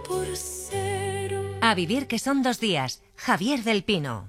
A vivir que son 2 días. Javier del Pino.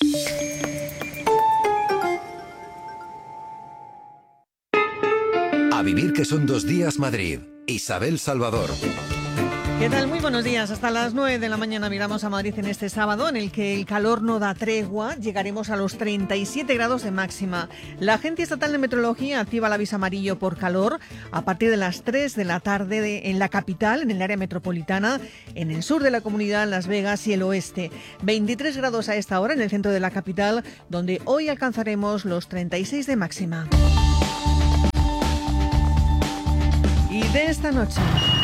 A vivir que son 2 días Madrid. Isabel Salvador. ¿Qué tal? Muy buenos días. Hasta las 9 de la mañana miramos a Madrid en este sábado, en el que el calor no da tregua. Llegaremos a los 37 grados de máxima. La Agencia Estatal de Meteorología activa el aviso amarillo por calor a partir de las 3 de la tarde en la capital, en el área metropolitana, en el sur de la comunidad, Las Vegas y el oeste. 23 grados a esta hora en el centro de la capital, donde hoy alcanzaremos los 36 de máxima. Y de esta noche...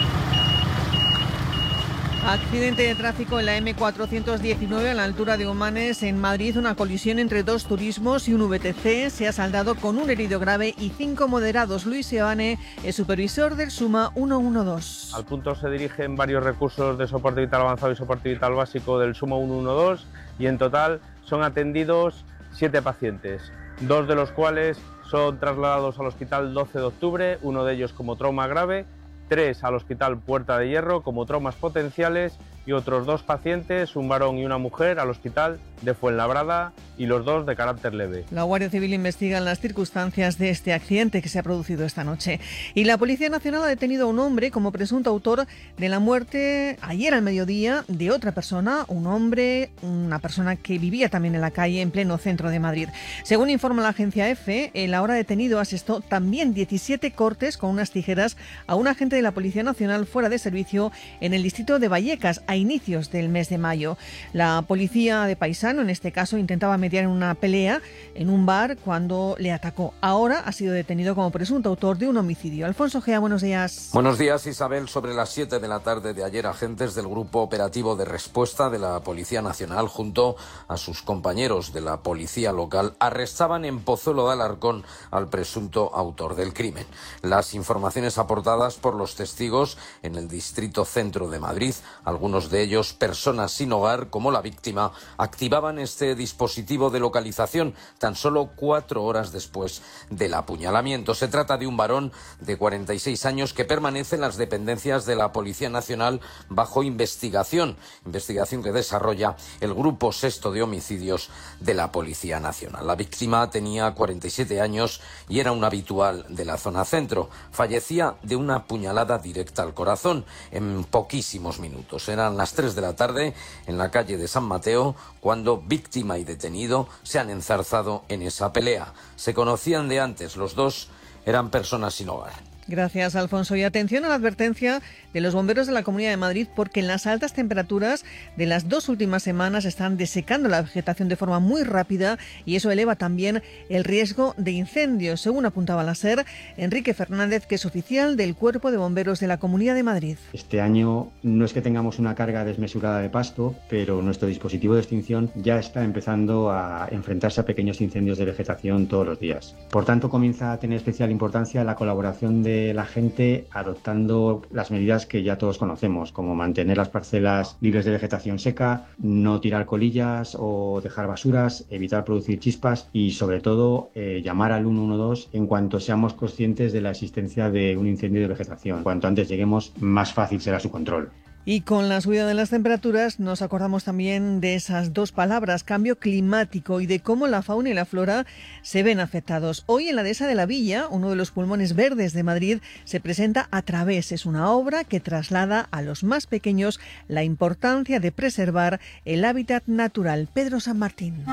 Accidente de tráfico en la M419 a la altura de Humanes, en Madrid. Una colisión entre 2 turismos y un VTC se ha saldado con un herido grave y 5 moderados. Luis Seoane es supervisor del SUMA 112. Al punto se dirigen varios recursos de soporte vital avanzado y soporte vital básico del SUMA 112 y en total son atendidos 7 pacientes, 2 de los cuales son trasladados al Hospital 12 de Octubre, uno de ellos como trauma grave, 3 al Hospital Puerta de Hierro como traumas potenciales y otros 2 pacientes, un varón y una mujer, al Hospital de Fuenlabrada y los 2 de carácter leve. La Guardia Civil investiga las circunstancias de este accidente que se ha producido esta noche. Y la Policía Nacional ha detenido a un hombre como presunto autor de la muerte ayer al mediodía de otra persona, un hombre, una persona que vivía también en la calle en pleno centro de Madrid. Según informa la agencia EFE, el ahora detenido asestó también 17 cortes con unas tijeras a un agente de la Policía Nacional fuera de servicio en el distrito de Vallecas a inicios del mes de mayo. La policía de Paisano, en este caso, intentaba mediar en una pelea en un bar cuando le atacó. Ahora ha sido detenido como presunto autor de un homicidio. Alfonso Gea, buenos días. Buenos días, Isabel. Sobre las 7 de la tarde de ayer, agentes del Grupo Operativo de Respuesta de la Policía Nacional, junto a sus compañeros de la policía local, arrestaban en Pozuelo de Alarcón al presunto autor del crimen. Las informaciones aportadas por los testigos en el distrito centro de Madrid, algunos de ellos personas sin hogar como la víctima, activaban este dispositivo de localización tan solo 4 horas después del apuñalamiento. Se trata de un varón de 46 años que permanece en las dependencias de la Policía Nacional bajo investigación que desarrolla el Grupo Sexto de Homicidios de la Policía Nacional. La víctima tenía 47 años y era un habitual de la zona centro. Fallecía de una puñalada directa al corazón en poquísimos minutos. Eran las 3 de la tarde en la calle de San Mateo cuando víctima y detenido se han enzarzado en esa pelea. Se conocían de antes, los dos eran personas sin hogar. Gracias, Alfonso. Y atención a la advertencia de los bomberos de la Comunidad de Madrid, porque en las altas temperaturas de las 2 últimas semanas están desecando la vegetación de forma muy rápida y eso eleva también el riesgo de incendios, según apuntaba la SER. Enrique Fernández, que es oficial del Cuerpo de Bomberos de la Comunidad de Madrid. Este año no es que tengamos una carga desmesurada de pasto, pero nuestro dispositivo de extinción ya está empezando a enfrentarse a pequeños incendios de vegetación todos los días. Por tanto, comienza a tener especial importancia la colaboración de la gente adoptando las medidas que ya todos conocemos, como mantener las parcelas libres de vegetación seca, no tirar colillas o dejar basuras, evitar producir chispas y sobre todo llamar al 112 en cuanto seamos conscientes de la existencia de un incendio de vegetación. Cuanto antes lleguemos, más fácil será su control. Y con la subida de las temperaturas nos acordamos también de esas 2 palabras, cambio climático, y de cómo la fauna y la flora se ven afectados. Hoy en la Dehesa de la Villa, uno de los pulmones verdes de Madrid, se presenta A Través. Es una obra que traslada a los más pequeños la importancia de preservar el hábitat natural. Pedro San Martín.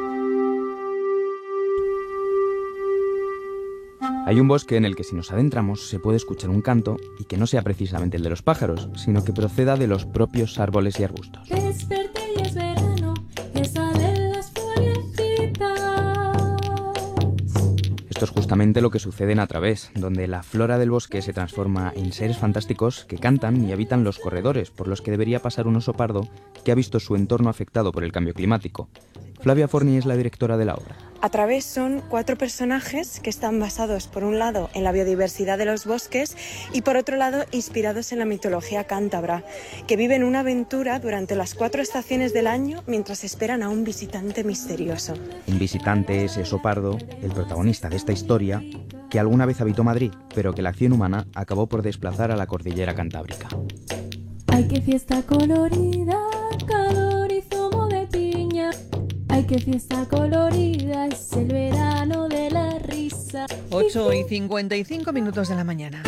Hay un bosque en el que si nos adentramos se puede escuchar un canto y que no sea precisamente el de los pájaros, sino que proceda de los propios árboles y arbustos. Esto es justamente lo que sucede en A Través, donde la flora del bosque se transforma en seres fantásticos que cantan y habitan los corredores por los que debería pasar un oso pardo que ha visto su entorno afectado por el cambio climático. Flavia Forni es la directora de la obra. A Través son 4 personajes que están basados, por un lado, en la biodiversidad de los bosques y, por otro lado, inspirados en la mitología cántabra, que viven una aventura durante las 4 estaciones del año mientras esperan a un visitante misterioso. Un visitante es Oso Pardo, el protagonista de esta historia, que alguna vez habitó Madrid, pero que la acción humana acabó por desplazar a la cordillera cantábrica. Ay, qué fiesta colorida, calor y zumo de piña. Ay, qué fiesta colorida, es el verano de la risa. 8:55 de la mañana.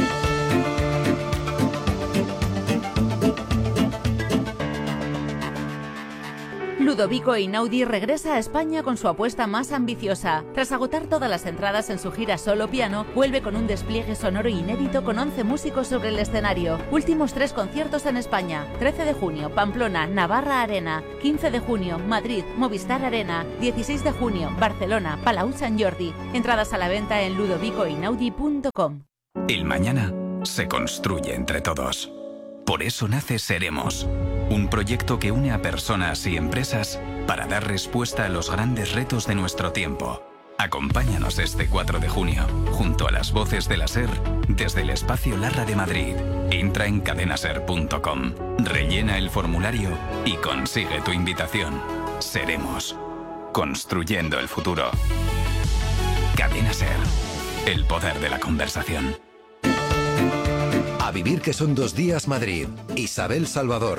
Ludovico Einaudi regresa a España con su apuesta más ambiciosa. Tras agotar todas las entradas en su gira solo piano, vuelve con un despliegue sonoro inédito con 11 músicos sobre el escenario. Últimos 3 conciertos en España: 13 de junio, Pamplona, Navarra Arena; 15 de junio, Madrid, Movistar Arena; 16 de junio, Barcelona, Palau Sant Jordi. Entradas a la venta en ludovicoeinaudi.com. El mañana se construye entre todos. Por eso nace Seremos, un proyecto que une a personas y empresas para dar respuesta a los grandes retos de nuestro tiempo. Acompáñanos este 4 de junio, junto a las voces de la SER, desde el Espacio Larra de Madrid. Entra en cadenaser.com, rellena el formulario y consigue tu invitación. Seremos, construyendo el futuro. Cadena SER, el poder de la conversación. A vivir que son 2 días Madrid. Isabel Salvador.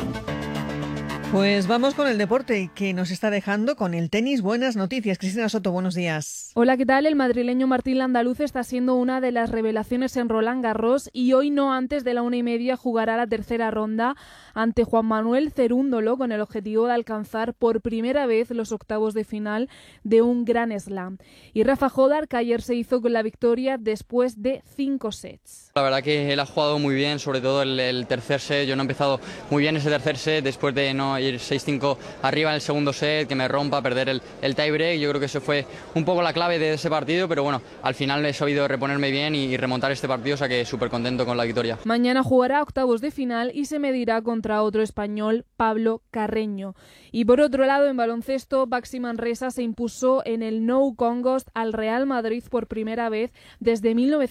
Pues vamos con el deporte que nos está dejando con el tenis. Buenas noticias. Cristina Soto, buenos días. Hola, ¿qué tal? El madrileño Martín Landaluz está siendo una de las revelaciones en Roland Garros y hoy, no antes de la 1:30, jugará la tercera ronda ante Juan Manuel Cerúndolo con el objetivo de alcanzar por primera vez los octavos de final de un Grand Slam. Y Rafa Jodar, que ayer se hizo con la victoria después de 5 sets. La verdad que él ha jugado muy bien, sobre todo el tercer set. Yo no he empezado muy bien ese tercer set después de no ir 6-5 arriba en el segundo set, que me rompa, perder el tiebreak. Yo creo que eso fue un poco la clave de ese partido, pero bueno, al final he sabido reponerme bien y remontar este partido, o sea que súper contento con la victoria. Mañana jugará octavos de final y se medirá contra otro español, Pablo Carreño. Y por otro lado, en baloncesto, Baxi Manresa se impuso en el No Congost al Real Madrid por primera vez desde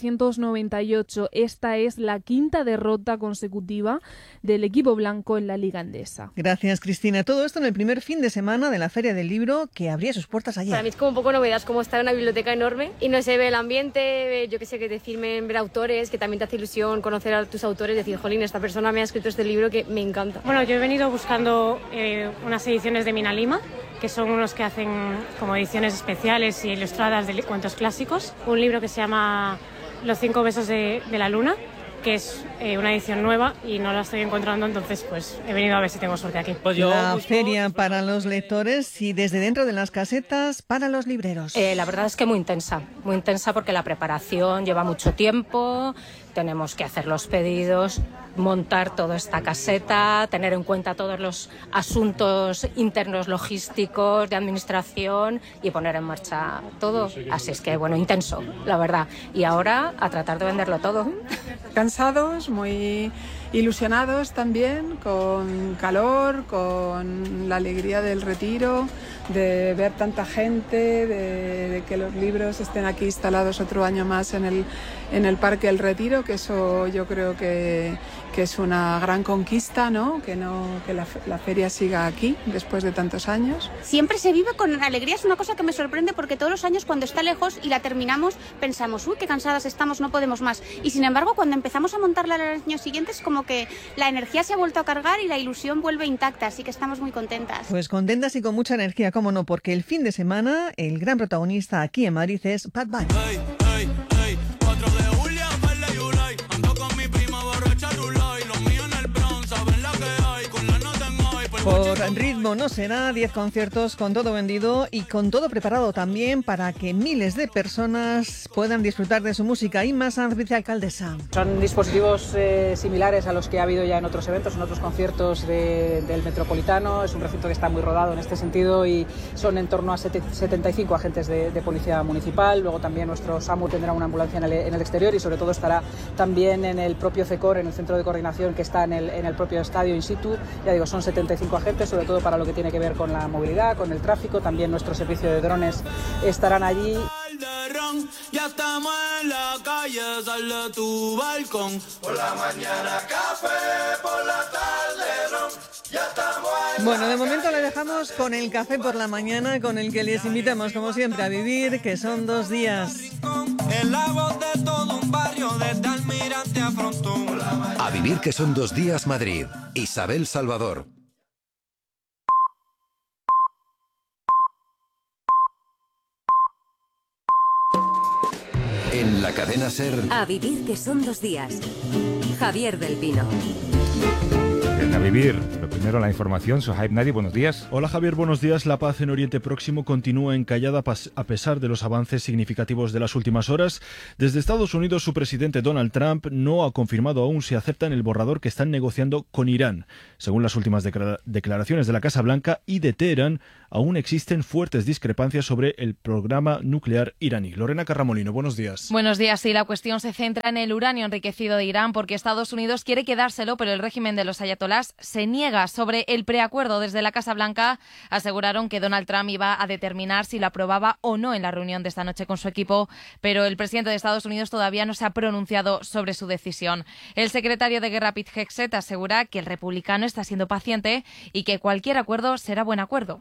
1998. Esta es la 5ª derrota consecutiva del equipo blanco en la Liga Endesa. Gracias, Cristina. Todo esto en el primer fin de semana de la Feria del Libro, que abría sus puertas ayer. Para mí es como un poco novedad, es como estar en una biblioteca enorme y no se ve el ambiente, yo que sé, que te firmen, ver autores, que también te hace ilusión conocer a tus autores, decir, jolín, esta persona me ha escrito este libro que me encanta. Bueno, yo he venido buscando unas ediciones de Mina Lima, que son unos que hacen como ediciones especiales y ilustradas de cuentos clásicos. Un libro que se llama Los 5 besos de la luna, que es una edición nueva y no la estoy encontrando, entonces pues he venido a ver si tengo suerte aquí. La feria para los lectores y desde dentro de las casetas para los libreros. La verdad es que muy intensa porque la preparación lleva mucho tiempo, tenemos que hacer los pedidos, montar toda esta caseta, tener en cuenta todos los asuntos internos logísticos, de administración y poner en marcha todo. Así es que, bueno, intenso, la verdad. Y ahora a tratar de venderlo todo. Cansados, muy ilusionados también, con calor, con la alegría del retiro, de ver tanta gente, de que los libros estén aquí instalados otro año más en el Parque El Retiro, que eso yo creo que es una gran conquista, ¿no? Que la feria siga aquí después de tantos años. Siempre se vive con alegría, es una cosa que me sorprende porque todos los años cuando está lejos y la terminamos pensamos, uy, qué cansadas estamos, no podemos más. Y sin embargo, cuando empezamos a montarla los años siguientes, como que la energía se ha vuelto a cargar y la ilusión vuelve intacta, así que estamos muy contentas. Pues contentas y con mucha energía, cómo no, porque el fin de semana el gran protagonista aquí en Madrid es Bad Bunny. Hey, hey, hey, 4 de julio, Verde y Ulay, ando con mi prima borracha Rulay, los míos en el Bronx, saben la que hay, con la nota en hoy. Por ritmo no será, 10 conciertos con todo vendido y con todo preparado también para que miles de personas puedan disfrutar de su música. Inma Sanz, vicealcaldesa. Son dispositivos similares a los que ha habido ya en otros eventos, en otros conciertos del Metropolitano. Es un recinto que está muy rodado en este sentido y son en torno a 75 agentes de policía municipal. Luego también nuestro SAMU tendrá una ambulancia en el exterior y sobre todo estará también en el propio CECOR, en el centro de coordinación que está en el propio estadio in situ. Ya digo, son 75 agentes, sobre todo para lo que tiene que ver con la movilidad, con el tráfico. También nuestro servicio de drones estarán allí. Ya estamos en la calle, sal de tu balcón. Por la mañana café, por la tarde ron. Ya estamos en Bueno, de momento le dejamos con el café por la mañana, con el que les invitamos como siempre a vivir, que son 2 días. En la voz de todo un barrio, desde Almirante a Frontón. A vivir que son 2 días Madrid. Isabel Salvador. En la cadena SER. A vivir que son 2 días. Javier del Pino. A vivir. Lo primero, la información. Sohaib Nadi, buenos días. Hola Javier, buenos días. La paz en Oriente Próximo continúa encallada a pesar de los avances significativos de las últimas horas. Desde Estados Unidos, su presidente Donald Trump no ha confirmado aún si aceptan el borrador que están negociando con Irán. Según las últimas declaraciones de la Casa Blanca y de Teherán, aún existen fuertes discrepancias sobre el programa nuclear iraní. Lorena Carramolino, buenos días. Buenos días. Sí, la cuestión se centra en el uranio enriquecido de Irán porque Estados Unidos quiere quedárselo, pero el régimen de los ayatolás se niega. Sobre el preacuerdo, desde la Casa Blanca aseguraron que Donald Trump iba a determinar si lo aprobaba o no en la reunión de esta noche con su equipo, pero el presidente de Estados Unidos todavía no se ha pronunciado sobre su decisión. El secretario de Guerra, Pete Hegseth, asegura que el republicano está siendo paciente y que cualquier acuerdo será buen acuerdo.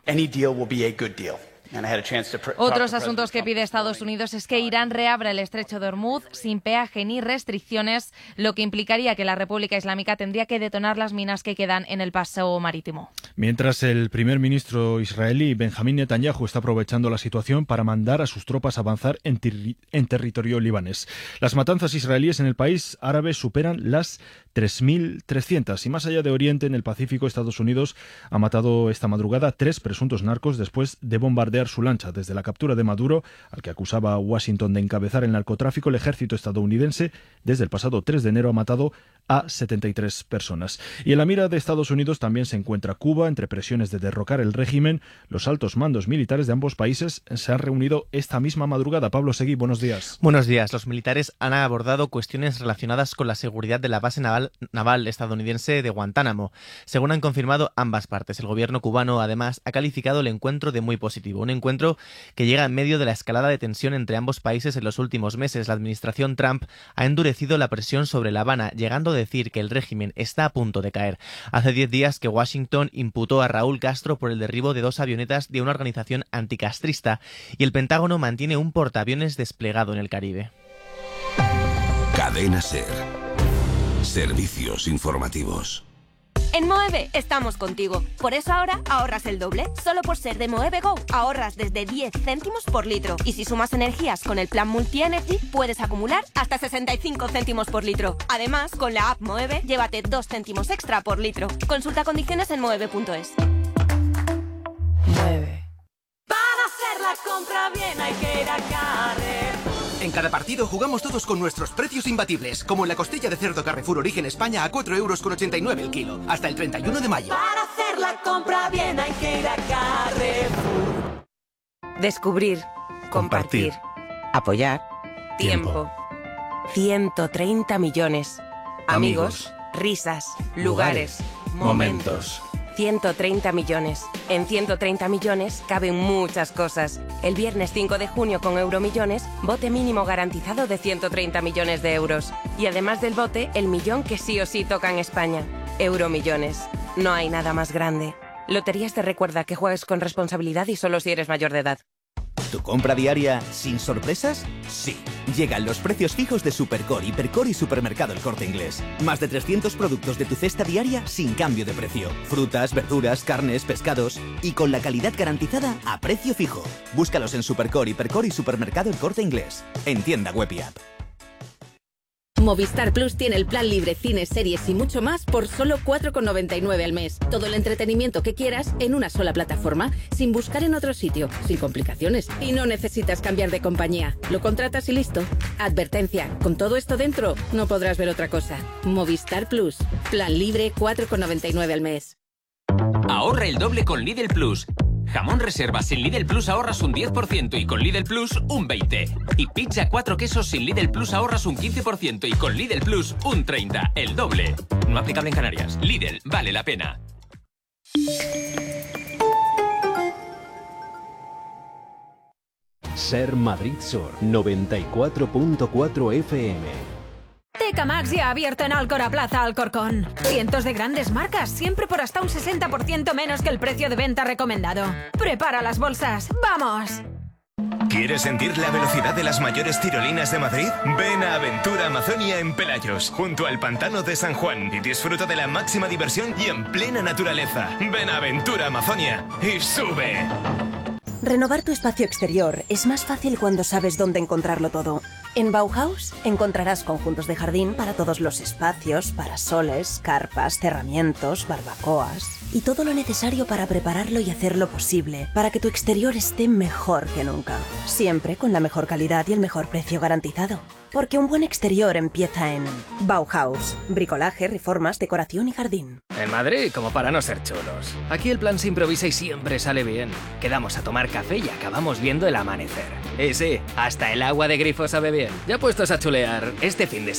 Otros asuntos que pide Estados Unidos es que Irán reabra el estrecho de Hormuz sin peaje ni restricciones, lo que implicaría que la República Islámica tendría que detonar las minas que quedan en el paso marítimo. Mientras el primer ministro israelí Benjamín Netanyahu está aprovechando la situación para mandar a sus tropas a avanzar en territorio libanés. Las matanzas israelíes en el país árabe superan las 3.300 y más allá de Oriente, en el Pacífico, Estados Unidos ha matado esta madrugada 3 presuntos narcos después de bombardear su lancha. Desde la captura de Maduro, al que acusaba a Washington de encabezar el narcotráfico, el ejército estadounidense desde el pasado 3 de enero ha matado a 73 personas. Y en la mira de Estados Unidos también se encuentra Cuba. Entre presiones de derrocar el régimen, los altos mandos militares de ambos países se han reunido esta misma madrugada. Pablo Seguí, buenos días. Buenos días. Los militares han abordado cuestiones relacionadas con la seguridad de la base naval estadounidense de Guantánamo. Según han confirmado ambas partes, el gobierno cubano además ha calificado el encuentro de muy positivo. Un encuentro que llega en medio de la escalada de tensión entre ambos países en los últimos meses. La administración Trump ha endurecido la presión sobre La Habana, llegando a decir que el régimen está a punto de caer. Hace 10 días que Washington imputó a Raúl Castro por el derribo de 2 avionetas de una organización anticastrista y el Pentágono mantiene un portaaviones desplegado en el Caribe. Cadena SER. Servicios informativos. En Moeve estamos contigo. Por eso ahora ahorras el doble. Solo por ser de Moeve Go ahorras desde 10 céntimos por litro. Y si sumas energías con el plan Multi-Energy, puedes acumular hasta 65 céntimos por litro. Además, con la app Moeve, llévate 2 céntimos extra por litro. Consulta condiciones en moeve.es. Moeve. Para hacer la compra bien hay que ir a Carrefour. En cada partido jugamos todos con nuestros precios imbatibles, como en la costilla de cerdo Carrefour Origen España a 4,89 € el kilo, hasta el 31 de mayo. Para hacer la compra bien hay que ir a Carrefour. Descubrir, compartir, apoyar, tiempo. 130 millones. Amigos, risas, lugares, momentos. 130 millones. En 130 millones caben muchas cosas. El viernes 5 de junio con Euromillones, bote mínimo garantizado de 130 millones de euros. Y además del bote, el millón que sí o sí toca en España. Euromillones. No hay nada más grande. Loterías te recuerda que juegues con responsabilidad y solo si eres mayor de edad. ¿Tu compra diaria sin sorpresas? Sí. Llegan los precios fijos de Supercore, Hipercore y Supermercado El Corte Inglés. Más de 300 productos de tu cesta diaria sin cambio de precio. Frutas, verduras, carnes, pescados y con la calidad garantizada a precio fijo. Búscalos en Supercore, Hipercore y Supermercado El Corte Inglés. En tienda web y app. Movistar Plus tiene el plan libre, cines, series y mucho más por solo 4,99 al mes. Todo el entretenimiento que quieras en una sola plataforma, sin buscar en otro sitio, sin complicaciones. Y no necesitas cambiar de compañía. Lo contratas y listo. Advertencia, con todo esto dentro, no podrás ver otra cosa. Movistar Plus. Plan libre, 4,99 al mes. Ahorra el doble con Lidl Plus. Jamón reserva sin Lidl Plus ahorras un 10% y con Lidl Plus un 20%. Y pizza 4 quesos sin Lidl Plus ahorras un 15% y con Lidl Plus un 30%. El doble. No aplicable en Canarias. Lidl, vale la pena. SER Madrid Sur 94.4 FM. Teca Max ya abierto en Alcora Plaza Alcorcón. Cientos de grandes marcas, siempre por hasta un 60% menos que el precio de venta recomendado. Prepara las bolsas, ¡vamos! ¿Quieres sentir la velocidad de las mayores tirolinas de Madrid? Ven a Aventura Amazonia en Pelayos, junto al pantano de San Juan, y disfruta de la máxima diversión y en plena naturaleza. Ven a Aventura Amazonia y sube. Renovar tu espacio exterior es más fácil cuando sabes dónde encontrarlo todo. En Bauhaus encontrarás conjuntos de jardín para todos los espacios, parasoles, carpas, cerramientos, barbacoas y todo lo necesario para prepararlo y hacerlo posible para que tu exterior esté mejor que nunca. Siempre con la mejor calidad y el mejor precio garantizado. Porque un buen exterior empieza en Bauhaus. Bricolaje, reformas, decoración y jardín. En Madrid, como para no ser chulos. Aquí el plan se improvisa y siempre sale bien. Quedamos a tomar café y acabamos viendo el amanecer. Y sí, hasta el agua de grifo sabe bien. Ya puestos a chulear, este fin de semana